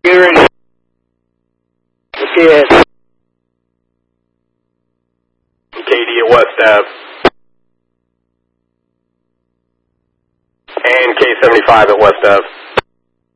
You're in. Yes. KD at West Ave. And K75 at West Ave.